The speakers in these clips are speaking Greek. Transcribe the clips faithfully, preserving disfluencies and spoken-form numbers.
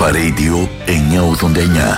Αλφα Radio εννιακόσια ογδόντα εννιά.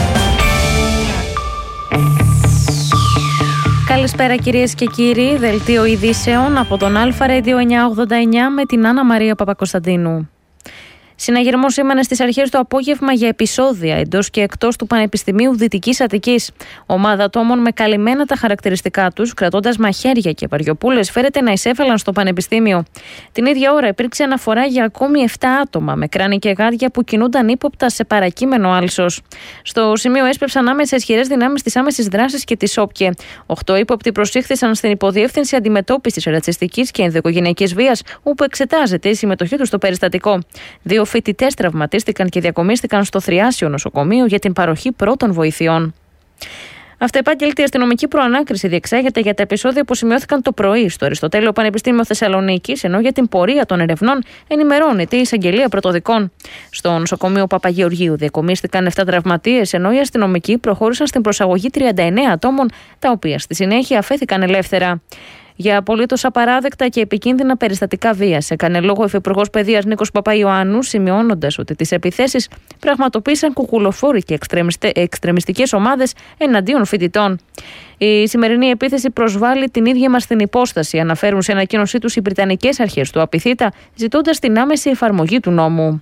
Καλησπέρα κυρίες και κύριοι, δελτίο ειδήσεων από τον Αλφα Radio εννιακόσια ογδόντα εννιά με την Άννα Μαρία Παπακοσταντίνου. Συναγερμός σήμανε στις αρχές του απόγευμα για επεισόδια εντός και εκτός του Πανεπιστημίου Δυτικής Αττικής. Ομάδα ατόμων με καλυμμένα τα χαρακτηριστικά τους, κρατώντας μαχαίρια και βαριοπούλες, φέρεται να εισέβαλαν στο Πανεπιστήμιο. Την ίδια ώρα υπήρξε αναφορά για ακόμη επτά άτομα με κράνη και γάντια που κινούνταν ύποπτα σε παρακείμενο άλσος. Στο σημείο έσπευσαν άμεσα ισχυρές δυνάμεις της άμεσης δράσης και της ΟΠΚΕ. Οχτώ ύποπτοι προσήχθησαν στην Υποδιεύθυνση Αντιμετώπισης Ρατσιστικής και Ενδοοικογενειακής Βίας, όπου εξετάζεται η συμμετοχή τους στο περιστατικό. Δύο φοιτητές τραυματίστηκαν και διακομίστηκαν στο Θριάσιο νοσοκομείο για την παροχή πρώτων βοηθειών. Αυτεπάγγελτη αστυνομική προανάκριση διεξάγεται για τα επεισόδια που σημειώθηκαν το πρωί στο Αριστοτέλειο Πανεπιστήμιο Θεσσαλονίκης, ενώ για την πορεία των ερευνών ενημερώνεται η εισαγγελία πρωτοδικών. Στο νοσοκομείο Παπαγεωργίου διακομίστηκαν επτά τραυματίες, ενώ οι αστυνομικοί προχώρησαν στην προσαγωγή τριάντα εννέα ατόμων, τα οποία στη συνέχεια αφέθηκαν ελεύθερα. Για απολύτως απαράδεκτα και επικίνδυνα περιστατικά βίας έκανε λόγο ο Υφυπουργός Παιδείας Νίκος Παπαϊωάννου, σημειώνοντας ότι τις επιθέσεις πραγματοποίησαν κουκουλοφόροι και εξτρεμιστικές ομάδες εναντίον φοιτητών. Η σημερινή επίθεση προσβάλλει την ίδια μας την υπόσταση, αναφέρουν σε ανακοίνωσή τους οι Βρετανικές αρχές του ΑΠΙΘΙΤΑ, ζητώντας την άμεση εφαρμογή του νόμου.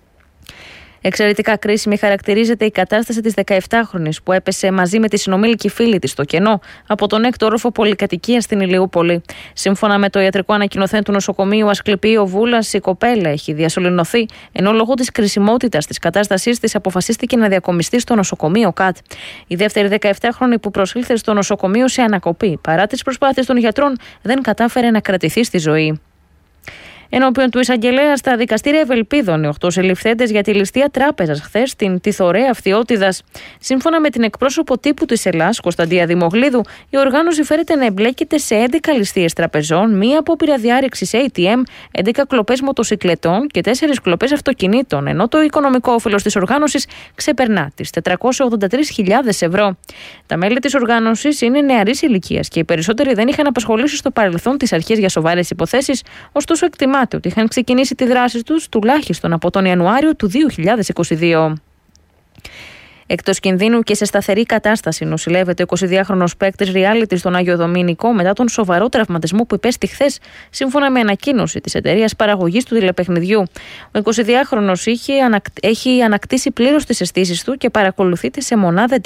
Εξαιρετικά κρίσιμη χαρακτηρίζεται η κατάσταση της δεκαεπτάχρονης που έπεσε μαζί με τη συνομήλικη φίλη της στο κενό από τον έκτο όροφο πολυκατοικίας στην Ηλιούπολη. Σύμφωνα με το ιατρικό ανακοινωθέν του νοσοκομείου Ασκληπίου Βούλας, η κοπέλα έχει διασωληνωθεί, ενώ λόγω της κρισιμότητας της κατάστασής της αποφασίστηκε να διακομιστεί στο νοσοκομείο ΚΑΤ. Η δεύτερη δεκαεπτάχρονη που προσήλθε στο νοσοκομείο σε ανακοπή, παρά τις προσπάθειες των γιατρών, δεν κατάφερε να κρατηθεί στη ζωή. Ενώπιον του εισαγγελέα στα δικαστήρια Ευελπίδων, οι οχτώ συλληφθέντες για τη ληστεία τράπεζας χθες στην Τιθωρέα Φθιώτιδας. Σύμφωνα με την εκπρόσωπο τύπου της Ελλάς, Κωνσταντία Δημογλίδου, η οργάνωση φέρεται να εμπλέκεται σε έντεκα ληστείες τραπεζών, μία απόπειρα διάρρηξης έι τι εμ, έντεκα κλοπές μοτοσικλετών και τέσσερις κλοπές αυτοκινήτων, ενώ το οικονομικό όφελος της οργάνωσης ξεπερνά τις τετρακόσιες ογδόντα τρεις χιλιάδες ευρώ. Τα μέλη της οργάνωσης είναι νεαρής ηλικίας και οι περισσότεροι δεν είχαν απασχολήσει στο παρελθόν τις αρχές για σοβαρές υποθέσεις, ωστόσο εκτιμά ότι είχαν ξεκινήσει τη δράση τους τουλάχιστον από τον Ιανουάριο του δύο χιλιάδες είκοσι δύο. Εκτός κινδύνου και σε σταθερή κατάσταση νοσηλεύεται ο εικοσιδυάχρονος παίκτης reality στον Άγιο Δομήνικο μετά τον σοβαρό τραυματισμό που υπέστη χθες, σύμφωνα με ανακοίνωση της εταιρείας παραγωγής του τηλεπαιχνιδιού. Ο εικοσιδυάχρονος έχει ανακτήσει πλήρως τις αισθήσεις του και παρακολουθείται σε μονάδα